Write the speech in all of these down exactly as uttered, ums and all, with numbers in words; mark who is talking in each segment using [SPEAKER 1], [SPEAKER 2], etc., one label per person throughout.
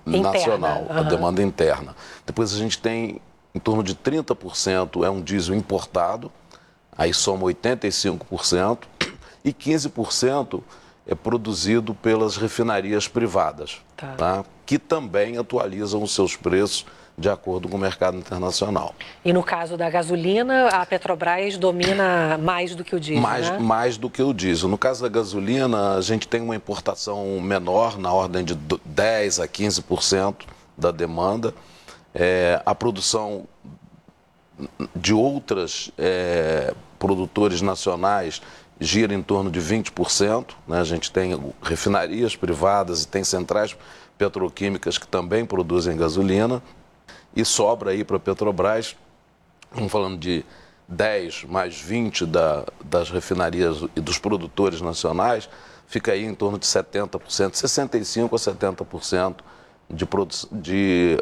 [SPEAKER 1] nacional,
[SPEAKER 2] uhum.
[SPEAKER 1] a demanda interna. Depois a gente tem em torno de trinta por cento é um diesel importado, aí soma oitenta e cinco por cento, e quinze por cento é produzido pelas refinarias privadas,
[SPEAKER 2] tá.
[SPEAKER 1] Tá? Que também atualizam os seus preços de acordo com o mercado internacional.
[SPEAKER 2] E no caso da gasolina, a Petrobras domina mais do que o diesel,
[SPEAKER 1] mais,
[SPEAKER 2] né?
[SPEAKER 1] Mais do que o diesel. No caso da gasolina, a gente tem uma importação menor, na ordem de dez a quinze por cento da demanda. É, a produção de outras é, produtores nacionais gira em torno de vinte por cento. Né? A gente tem refinarias privadas e tem centrais petroquímicas que também produzem gasolina. E sobra aí para a Petrobras, estamos falando de dez mais vinte da, das refinarias e dos produtores nacionais, fica aí em torno de setenta por cento, sessenta e cinco por cento a setenta por cento de, de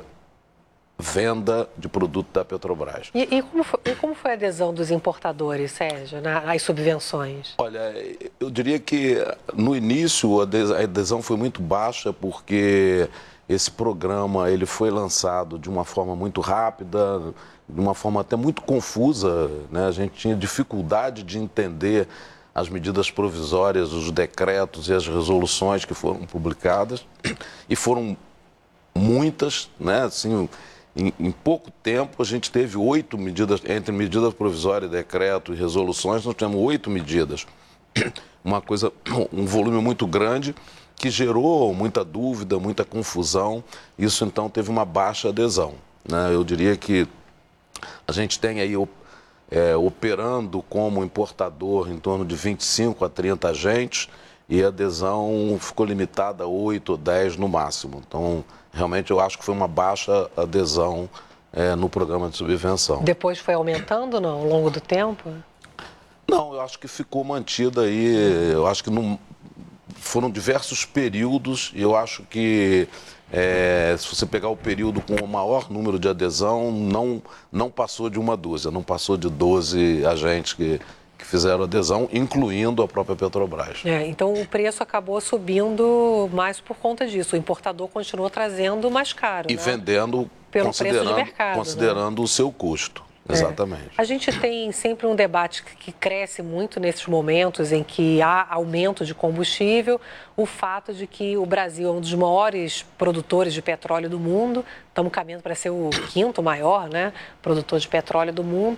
[SPEAKER 1] venda de produto da Petrobras.
[SPEAKER 2] E, e, como foi, e como foi a adesão dos importadores, Sérgio, às subvenções?
[SPEAKER 1] Olha, eu diria que no início a adesão foi muito baixa, porque esse programa ele foi lançado de uma forma muito rápida, de uma forma até muito confusa, né? A gente tinha dificuldade de entender as medidas provisórias, os decretos e as resoluções que foram publicadas, e foram muitas, né? Assim, em, em pouco tempo a gente teve oito medidas, entre medidas provisórias, decreto e resoluções, nós tivemos oito medidas. Uma coisa, um volume muito grande, que gerou muita dúvida, muita confusão. Isso, então, teve uma baixa adesão, né? Eu diria que a gente tem aí é, operando como importador em torno de vinte e cinco a trinta agentes, e a adesão ficou limitada a oito ou dez no máximo. Então, realmente, eu acho que foi uma baixa adesão é, no programa de subvenção.
[SPEAKER 2] Depois foi aumentando, não, ao longo do tempo?
[SPEAKER 1] Não, eu acho que ficou mantida aí, eu acho que não... Foram diversos períodos, e eu acho que é, se você pegar o período com o maior número de adesão, não, não passou de uma dúzia, não passou de doze agentes que, que fizeram adesão, incluindo a própria Petrobras.
[SPEAKER 2] É, então o preço acabou subindo mais por conta disso. O importador continuou trazendo mais caro,
[SPEAKER 1] E
[SPEAKER 2] né?
[SPEAKER 1] vendendo,
[SPEAKER 2] Pelo
[SPEAKER 1] considerando,
[SPEAKER 2] preço de mercado,
[SPEAKER 1] considerando
[SPEAKER 2] né?
[SPEAKER 1] o seu custo. Exatamente.
[SPEAKER 2] É. A gente tem sempre um debate que cresce muito nesses momentos em que há aumento de combustível, o fato de que o Brasil é um dos maiores produtores de petróleo do mundo, estamos caminhando para ser o quinto maior, né, produtor de petróleo do mundo,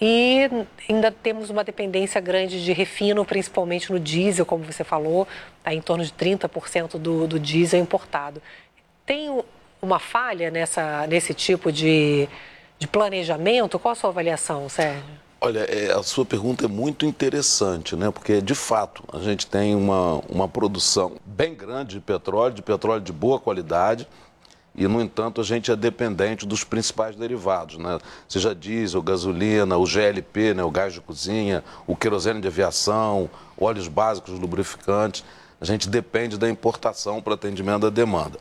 [SPEAKER 2] e ainda temos uma dependência grande de refino, principalmente no diesel, como você falou, tá em torno de trinta por cento do, do diesel importado. Tem uma falha nessa, nesse tipo de... de planejamento? Qual a sua avaliação, Sérgio?
[SPEAKER 1] Olha, é, a sua pergunta é muito interessante, né? Porque, de fato, a gente tem uma, uma produção bem grande de petróleo, de petróleo de boa qualidade, e, no entanto, a gente é dependente dos principais derivados, né? Seja diesel, gasolina, o G L P, né? O gás de cozinha, o querosene de aviação, óleos básicos, lubrificantes. A gente depende da importação para atendimento da demanda.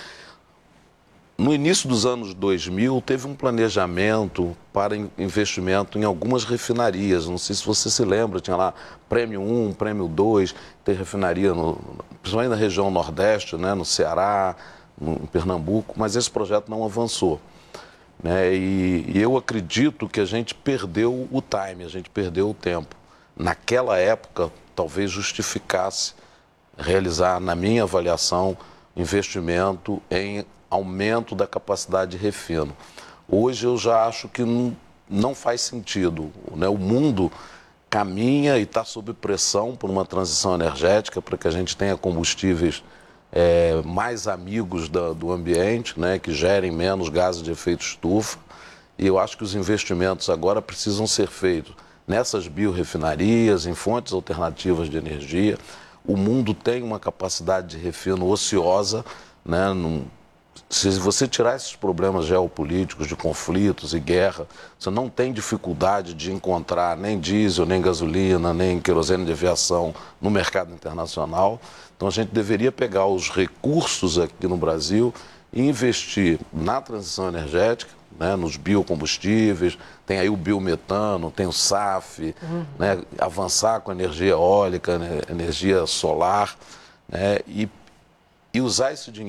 [SPEAKER 1] No início dos anos dois mil, teve um planejamento para investimento em algumas refinarias. Não sei se você se lembra, tinha lá Prêmio um, Prêmio dois, tem refinaria, no, principalmente na região Nordeste, né, no Ceará, no, em Pernambuco, mas esse projeto não avançou. Né, e, e eu acredito que a gente perdeu o time, a gente perdeu o tempo. Naquela época, talvez justificasse realizar, na minha avaliação, investimento em aumento da capacidade de refino. Hoje eu já acho que não, não faz sentido, né? O mundo caminha e está sob pressão por uma transição energética, para que a gente tenha combustíveis é, mais amigos da, do ambiente, né? Que gerem menos gases de efeito estufa. E eu acho que os investimentos agora precisam ser feitos nessas biorrefinarias, em fontes alternativas de energia. O mundo tem uma capacidade de refino ociosa, né? Num, Se você tirar esses problemas geopolíticos, de conflitos e guerra, você não tem dificuldade de encontrar nem diesel, nem gasolina, nem querosene de aviação no mercado internacional. Então a gente deveria pegar os recursos aqui no Brasil e investir na transição energética, né, nos biocombustíveis, tem aí o biometano, tem o S A F, uhum. né, avançar com energia eólica, né, energia solar, né, e, e usar esse dinheiro